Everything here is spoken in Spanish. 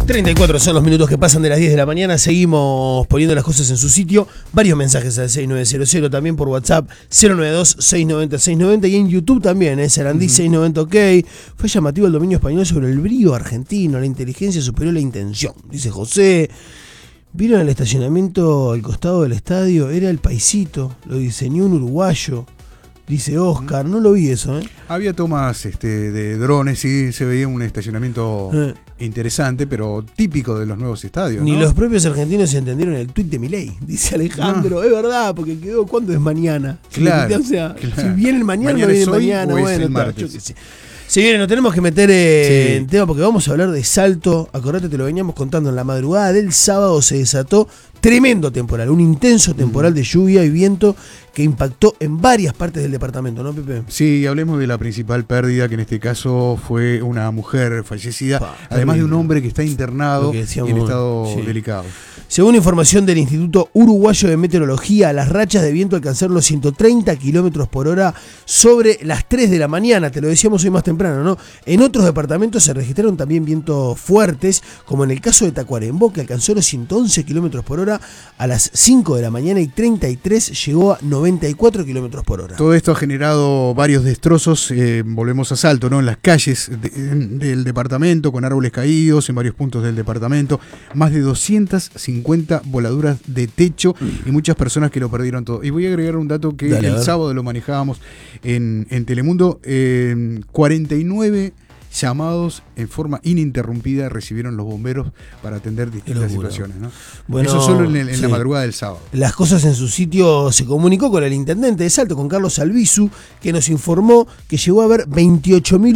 34 son los minutos que pasan de las 10 de la mañana. Seguimos poniendo las cosas en su sitio. Varios mensajes al 6900, también por WhatsApp 092-690-690 y en YouTube también, Sarandí 690 OK. Fue llamativo el dominio español sobre el brío argentino. La inteligencia superó la intención, dice José. Vieron el estacionamiento al costado del estadio, era el Paisito, lo diseñó un uruguayo. Dice Oscar, no lo vi eso, Había tomas de drones, sí, se veía un estacionamiento interesante, pero típico de los nuevos estadios. Ni ¿no? los propios argentinos entendieron el tuit de Milei, dice Alejandro. Es verdad, porque quedó, ¿cuándo es mañana? Claro. O sea, si viene mañana, no viene mañana, bueno, el martes. yo qué sé. Si bien nos tenemos que meter en tema porque vamos a hablar de Salto. Acordate, te lo veníamos contando en la madrugada del sábado, se desató tremendo temporal, un intenso temporal de lluvia y viento que impactó en varias partes del departamento, ¿no, Pepe? Sí, hablemos de la principal pérdida, que en este caso fue una mujer fallecida, además de un hombre que está internado en estado delicado. Según información del Instituto Uruguayo de Meteorología, las rachas de viento alcanzaron los 130 kilómetros por hora sobre las 3 de la mañana, te lo decíamos hoy más temprano, ¿no? En otros departamentos se registraron también vientos fuertes, como en el caso de Tacuarembó, que alcanzó los 111 kilómetros por hora a las 5 de la mañana y 33 llegó a 94 kilómetros por hora. Todo esto ha generado varios destrozos, volvemos a Salto, ¿no? En las calles del departamento, con árboles caídos en varios puntos del departamento, más de 250 voladuras de techo y muchas personas que lo perdieron todo. Y voy a agregar un dato que el sábado lo manejábamos en Telemundo, 49 llamados en forma ininterrumpida recibieron los bomberos para atender distintas situaciones, ¿no? Bueno, eso solo en la madrugada del sábado. Las cosas en su sitio. Se comunicó con el intendente de Salto, con Carlos Albizu, que nos informó que llegó a haber 28.000